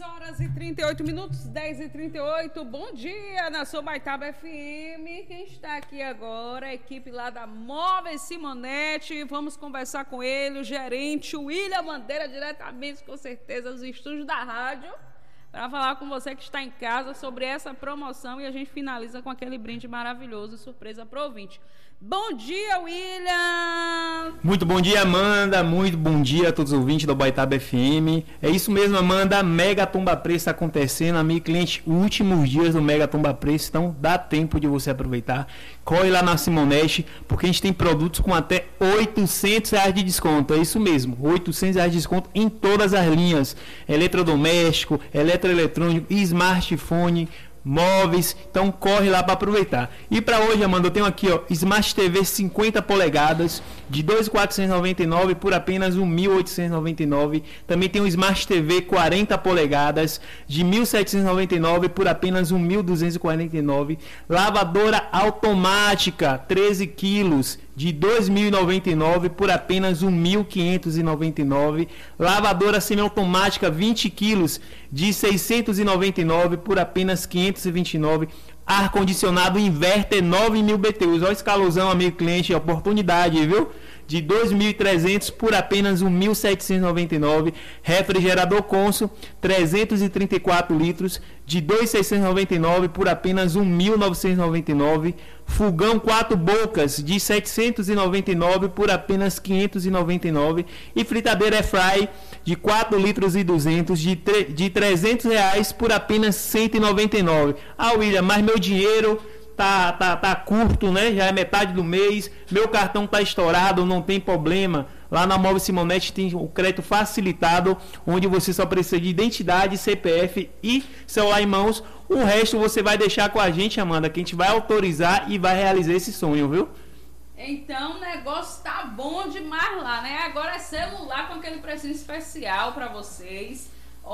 horas e 38 minutos, 10h38. Bom dia, na sua Baitaba FM. Quem está aqui agora, a equipe lá da Móveis Simonetti. Vamos conversar com ele, o gerente William Bandeira, diretamente, com certeza, dos estúdios da rádio, para falar com você que está em casa sobre essa promoção, e a gente finaliza com aquele brinde maravilhoso, surpresa para o ouvinte. Bom dia, William! Muito bom dia, Amanda. Muito bom dia a todos os ouvintes do Baitaba FM. É isso mesmo, Amanda. Mega Tomba Preço acontecendo. Amigo cliente, últimos dias do Mega Tomba Preço. Então, dá tempo de você aproveitar. Corre lá na Simonetti, porque a gente tem produtos com até R$800 de desconto. É isso mesmo, R$800 de desconto em todas as linhas. Eletrodoméstico, eletroeletrônico, smartphone, móveis, então corre lá para aproveitar. E para hoje, Amanda, eu tenho aqui, ó, Smart TV 50 polegadas de 2.499 por apenas 1.899. Também tem um Smart TV 40 polegadas de 1.799 por apenas 1.249. Lavadora automática 13 quilos de 2.099 por apenas 1.599. Lavadora semiautomática 20 quilos de 699 por apenas 529. Ar-condicionado inverter 9.000 BTUs. Olha esse calorzão, amigo cliente, oportunidade, viu? De 2.300 por apenas 1.799. Refrigerador Consul 334 litros de 2.699 por apenas 1.999. Fogão 4 bocas de 799 por apenas 599. E fritadeira Airfry de 4 litros e 200 de R$300 por apenas 199. Ah, William, mas meu dinheiro tá curto, né? Já é metade do mês, meu cartão tá estourado, não tem problema. Lá na Móveis Simonetti tem o crédito facilitado, onde você só precisa de identidade, CPF e celular em mãos. O resto você vai deixar com a gente, Amanda, que a gente vai autorizar e vai realizar esse sonho, viu? Então o negócio tá bom demais lá, né? Agora é celular com aquele precinho especial para vocês.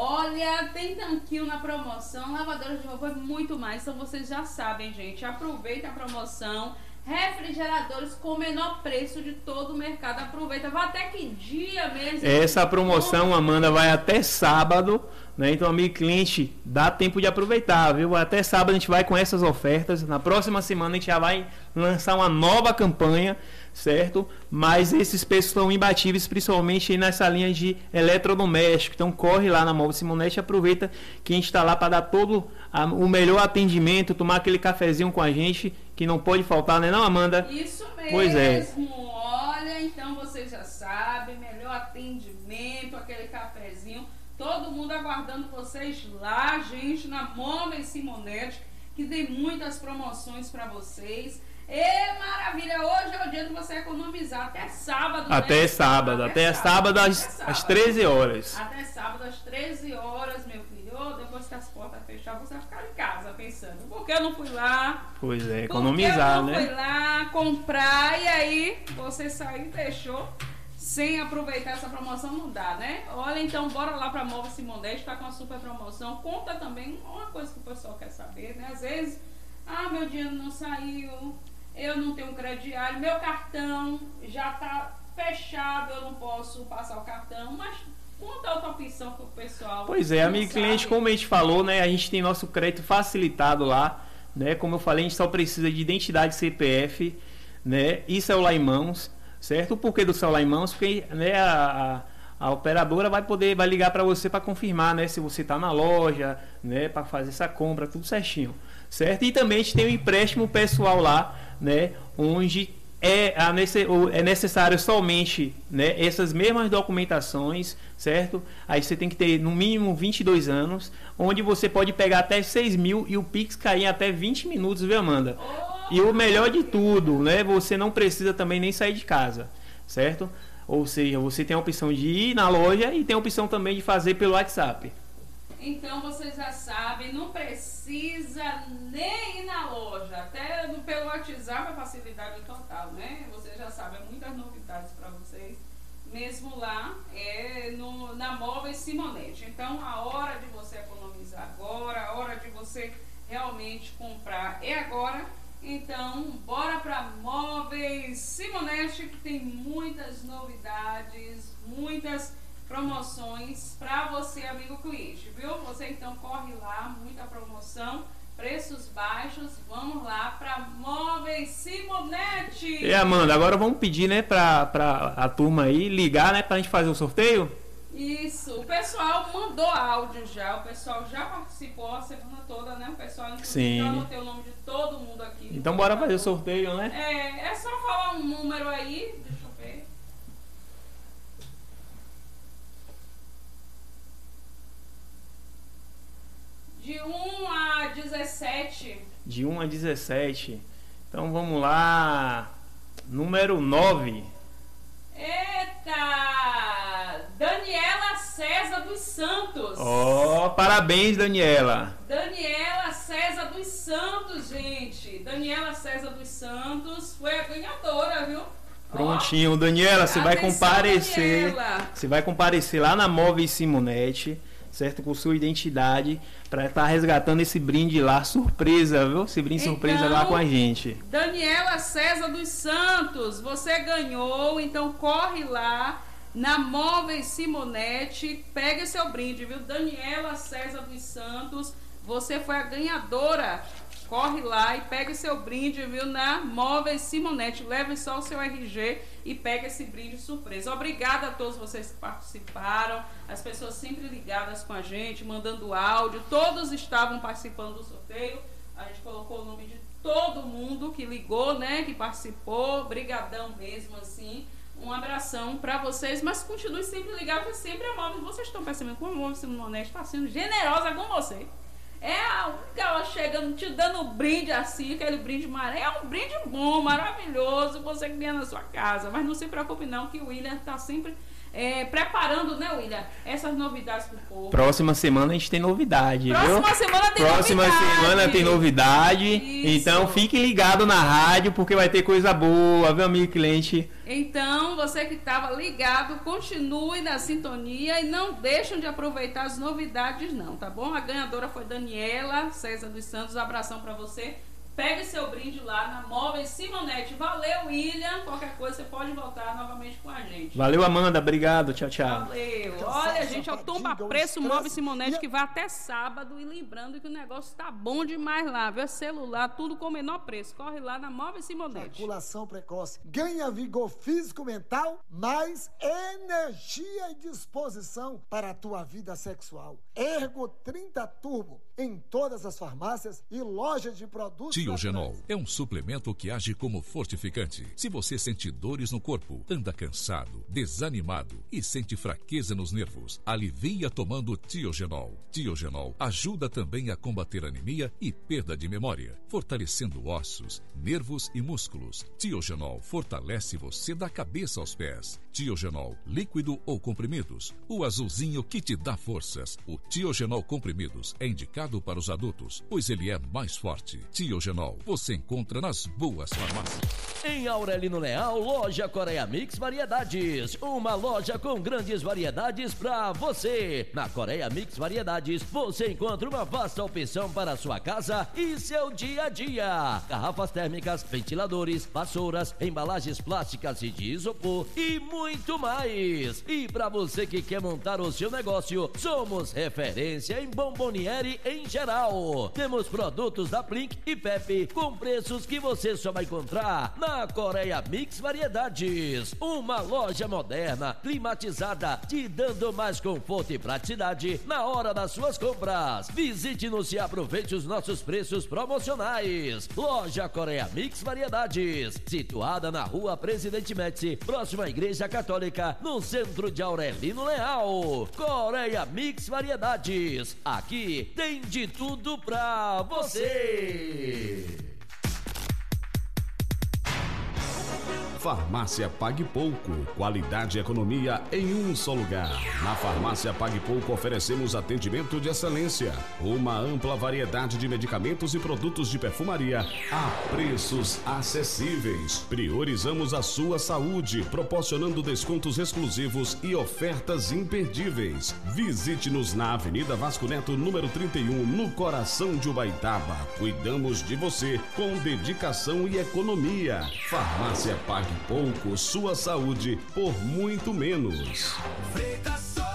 Olha, tem tanquinho na promoção, lavadora de roupa, muito mais. Então vocês já sabem, gente. Aproveitem a promoção. Refrigeradores com o menor preço de todo o mercado. Aproveita. Vai até que dia mesmo? Essa promoção, Amanda, vai até sábado, né? Então, amigo cliente, dá tempo de aproveitar, viu? Até sábado a gente vai com essas ofertas. Na próxima semana a gente já vai lançar uma nova campanha, certo? Mas esses preços são imbatíveis, principalmente nessa linha de eletrodoméstico. Então corre lá na Móveis Simonetti e aproveita que a gente está lá para dar todo o melhor atendimento, tomar aquele cafezinho com a gente, que não pode faltar, né não, Amanda? Isso mesmo. Pois é. Olha, então vocês já sabem, melhor atendimento, aquele cafezinho. Todo mundo aguardando vocês lá, gente, na Móveis Simonetti, que tem muitas promoções para vocês. Maravilha, hoje é o dia de você economizar até sábado. Até né? sábado, até sábado às 13 horas. Até sábado às 13 horas, meu filho. Depois que as portas fecharam, você vai ficar em casa pensando, por que eu não fui lá? Pois é, economizar, né? Por que eu não fui lá comprar, e aí você saiu e deixou sem aproveitar essa promoção, não dá, né? Olha, então bora lá para Móveis Simonetti, tá com uma super promoção. Conta também uma coisa que o pessoal quer saber, né? Às vezes, meu dinheiro não saiu, eu não tenho crediário, meu cartão já tá fechado, eu não posso passar o cartão, mas conta outra opção para o pessoal. Pois é, amigo cliente, como a gente falou, né? A gente tem nosso crédito facilitado lá, né? Como eu falei, a gente só precisa de identidade, CPF, né? E celular em mãos, certo? O porquê do celular em mãos? Porque, né, a operadora vai ligar para você para confirmar, né, se você está na loja, né, para fazer essa compra, tudo certinho, certo? E também a gente tem um empréstimo pessoal lá, né, onde é necessário somente, né, essas mesmas documentações, certo? Aí você tem que ter no mínimo 22 anos, onde você pode pegar até 6 mil e o Pix cair em até 20 minutos, viu, Amanda? E o melhor de tudo, né, você não precisa também nem sair de casa, certo? Ou seja, você tem a opção de ir na loja e tem a opção também de fazer pelo WhatsApp. Então vocês já sabem, não precisa nem ir na loja, até pelo WhatsApp é facilidade total, né? Vocês já sabem, muitas novidades para vocês, mesmo lá na Móveis Simonetti. Então a hora de você economizar agora, a hora de você realmente comprar é agora. Então bora para Móveis Simonetti, que tem muitas novidades, muitas promoções para você, amigo cliente, viu? Você então corre lá, muita promoção, preços baixos. Vamos lá para Móveis Simonetti. E Amanda, agora vamos pedir, né, pra a turma aí ligar, né, pra gente fazer o sorteio? Isso, o pessoal mandou áudio já, o pessoal já participou a semana toda, né? O pessoal, inclusive, já anotei o nome de todo mundo aqui. Então bora fazer o sorteio, né? É só falar um número aí, deixa eu ver. De 1 a 17. De 1 a 17. Então vamos lá. Número 9. Eita! Daniela César dos Santos. Ó, parabéns, Daniela. Daniela César dos Santos, gente. Daniela César dos Santos foi a ganhadora, viu? Prontinho, Daniela, você vai comparecer. Daniela. Você vai comparecer lá na Móveis Simonetti, certo? Com sua identidade, para estar resgatando esse brinde lá, surpresa, viu? Esse brinde surpresa lá com a gente. Daniela César dos Santos, você ganhou, então corre lá na Móveis Simonetti, pega seu brinde, viu? Daniela César dos Santos, você foi a ganhadora. Corre lá e pega seu brinde, viu? Na Móveis Simonetti. Leve só o seu RG e pega esse brinde surpresa. Obrigada a todos vocês que participaram. As pessoas sempre ligadas com a gente, mandando áudio. Todos estavam participando do sorteio. A gente colocou o nome de todo mundo que ligou, né? Que participou. Brigadão mesmo, assim. Um abração para vocês, mas continue sempre ligado, porque sempre a Móveis, vocês estão percebendo como a Móveis Simonetti está sendo generosa com você. É a única, ela chegando, te dando um brinde assim, aquele brinde maré, é um brinde bom, maravilhoso, você que ganha na sua casa. Mas não se preocupe não, que o William está sempre preparando, né, William, essas novidades pro povo. Próxima semana a gente tem novidade, Próxima viu? semana tem Próxima novidade. semana tem novidade. Isso. Então fique ligado na rádio, porque vai ter coisa boa, viu, amigo cliente? Então, você que estava ligado, continue na sintonia e não deixem de aproveitar as novidades não, tá bom? A ganhadora foi Daniela César dos Santos, abração para você. Pegue seu brinde lá na Móveis Simonetti. Valeu, William. Qualquer coisa, você pode voltar novamente com a gente. Valeu, Amanda. Obrigado. Tchau, tchau. Valeu. Olha, gente, é o Tomba Preço Móveis Simonetti que vai até sábado. E lembrando que o negócio tá bom demais lá, viu? Celular, tudo com o menor preço. Corre lá na Móveis Simonetti. Ejaculação precoce. Ganha vigor físico-mental, mais energia e disposição para a tua vida sexual. Ergo 30 Turbo em todas as farmácias e lojas de produtos. Tiogenol é um suplemento que age como fortificante. Se você sente dores no corpo, anda cansado, desanimado e sente fraqueza nos nervos, alivia tomando Tiogenol. Tiogenol ajuda também a combater anemia e perda de memória, fortalecendo ossos, nervos e músculos. Tiogenol fortalece você da cabeça aos pés. Tiogenol, líquido ou comprimidos, o azulzinho que te dá forças. O Tiogenol comprimidos é indicado para os adultos, pois ele é mais forte. Tiogenol, você encontra nas boas farmácias. Em Aurelino Leal, loja Coreia Mix Variedades. Uma loja com grandes variedades para você. Na Coreia Mix Variedades, você encontra uma vasta opção para a sua casa e seu dia a dia. Garrafas térmicas, ventiladores, vassouras, embalagens plásticas e de isopor e muito mais. E para você que quer montar o seu negócio, somos referência em bomboniere em geral. Temos produtos da Plink e Pepe com preços que você só vai encontrar na Coreia Mix Variedades. Uma loja moderna, climatizada, te dando mais conforto e praticidade na hora das suas compras. Visite-nos e aproveite os nossos preços promocionais. Loja Coreia Mix Variedades, situada na Rua Presidente Médici, próxima à Igreja Católica, no centro de Aurelino Leal. Coreia Mix Variedades, aqui tem de tudo pra você. Farmácia Pague Pouco, qualidade e economia em um só lugar. Na Farmácia Pague Pouco oferecemos atendimento de excelência, uma ampla variedade de medicamentos e produtos de perfumaria a preços acessíveis. Priorizamos a sua saúde, proporcionando descontos exclusivos e ofertas imperdíveis. Visite-nos na Avenida Vasco Neto, número 31, no coração de Ubaitaba. Cuidamos de você com dedicação e economia. Farmácia Pague Pouco, sua saúde por muito menos. Fricação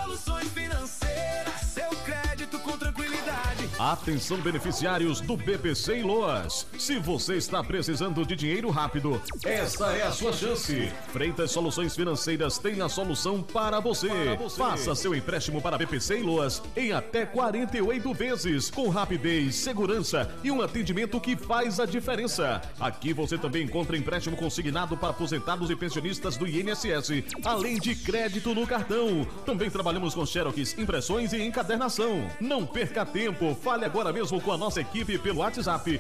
Atenção, beneficiários do BPC em Loas. Se você está precisando de dinheiro rápido, esta é a sua chance. Freitas Soluções Financeiras tem a solução para você. Faça seu empréstimo para BPC em Loas em até 48 vezes, com rapidez, segurança e um atendimento que faz a diferença. Aqui você também encontra empréstimo consignado para aposentados e pensionistas do INSS, além de crédito no cartão. Também trabalhamos com xerox, impressões e encadernação. Não perca tempo, fale agora mesmo com a nossa equipe pelo WhatsApp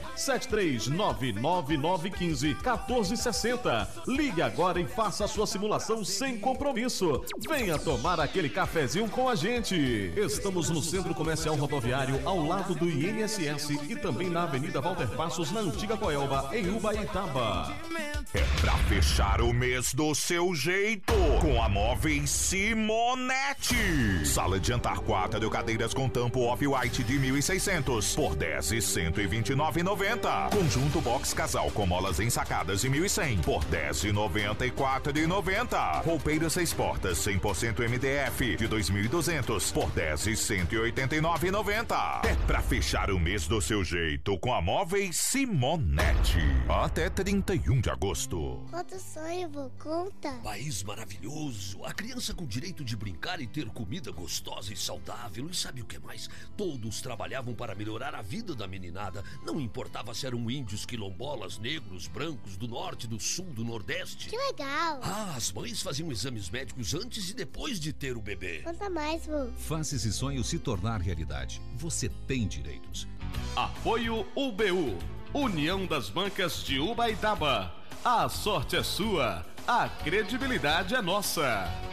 73999151460. Ligue agora e faça a sua simulação sem compromisso. Venha tomar aquele cafezinho com a gente. Estamos no Centro Comercial Rodoviário, ao lado do INSS, e também na Avenida Walter Passos, na Antiga Coelba, em Ubaitaba. É pra fechar o mês do seu jeito, com a Móveis Simonetti. Sala de jantar 4 cadeiras com tampo off-white de 1.600 por 10.129,90. Conjunto box casal com molas ensacadas de 1.100 por 10.094,90. Roupeiro 6 portas 100% MDF de 2.200 por 10.189,90. É pra fechar o mês do seu jeito com a Móveis Simonetti. Até 31 de agosto. Quanto sonho, vô, conta. País maravilhoso, a criança com direito de brincar e ter comida gostosa e saudável. E sabe o que mais? Todos trabalhavam para melhorar a vida da meninada. Não importava se eram índios, quilombolas, negros, brancos, do norte, do sul, do nordeste. Que legal. As mães faziam exames médicos antes e depois de ter o bebê. Conta mais, vô. Faça esse sonho se tornar realidade. Você tem direitos. Apoio UBU, União das Bancas de Ubaitaba. A sorte é sua, a credibilidade é nossa.